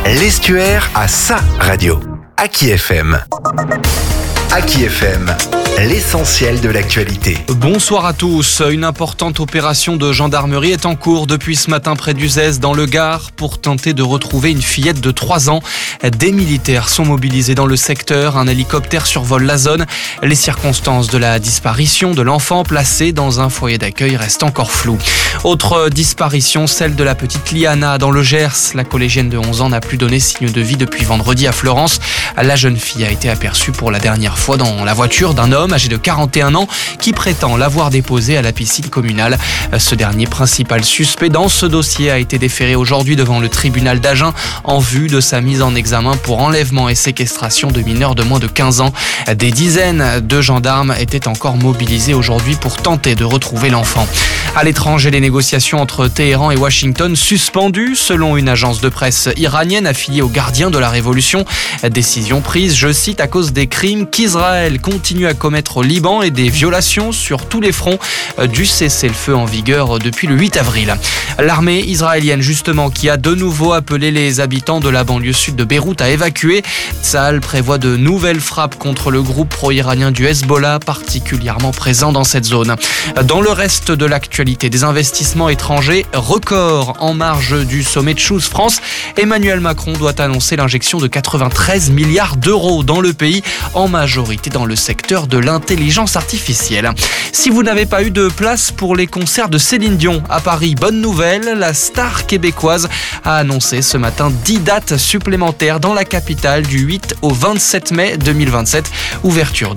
L'Estuaire a sa radio. Aki FM. Aki FM, l'essentiel de l'actualité. Bonsoir à tous. Une importante opération de gendarmerie est en cours depuis ce matin près d'Uzès dans le Gard pour tenter de retrouver une fillette de 3 ans. Des militaires sont mobilisés dans le secteur. Un hélicoptère survole la zone. Les circonstances de la disparition de l'enfant placé dans un foyer d'accueil restent encore floues. Autre disparition, celle de la petite Liana dans le Gers. La collégienne de 11 ans n'a plus donné signe de vie depuis vendredi à Florence. La jeune fille a été aperçue pour la dernière fois dans la voiture d'un homme âgé de 41 ans qui prétend l'avoir déposée à la piscine communale. Ce dernier, principal suspect dans ce dossier, a été déféré aujourd'hui devant le tribunal d'Agen en vue de sa mise en examen pour enlèvement et séquestration de mineurs de moins de 15 ans. Des dizaines de gendarmes étaient encore mobilisés aujourd'hui pour tenter de retrouver l'enfant. À l'étranger, les négociations entre Téhéran et Washington suspendues selon une agence de presse iranienne affiliée aux gardiens de la révolution. Décision prise, je cite, à cause des crimes qu'Israël continue à commettre au Liban et des violations sur tous les fronts du cessez-le-feu en vigueur depuis le 8 avril. L'armée israélienne, justement, qui a de nouveau appelé les habitants de la banlieue sud de Beyrouth à évacuer. Tsahal prévoit de nouvelles frappes contre le groupe pro-iranien du Hezbollah, particulièrement présent dans cette zone. Dans le reste de l'actualité, des investissements étrangers records en marge du sommet de Choose France. Emmanuel Macron doit annoncer l'injection de 93 milliards d'euros dans le pays, en majorité dans le secteur de l'intelligence artificielle. Si vous n'avez pas eu de place pour les concerts de Céline Dion à Paris, bonne nouvelle, la star québécoise a annoncé ce matin 10 dates supplémentaires dans la capitale du 8 au 27 mai 2027. Ouverture